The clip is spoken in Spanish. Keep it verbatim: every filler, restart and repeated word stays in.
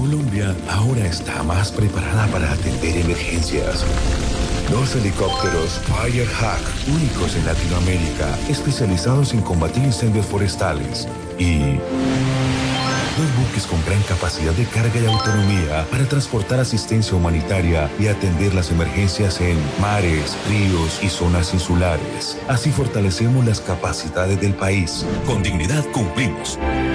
Colombia ahora está más preparada para atender emergencias. Dos helicópteros Firehawk, únicos en Latinoamérica, especializados en combatir incendios forestales. Y dos buques con gran capacidad de carga y autonomía para transportar asistencia humanitaria y atender las emergencias en mares, ríos y zonas insulares. Así fortalecemos las capacidades del país. Con dignidad cumplimos.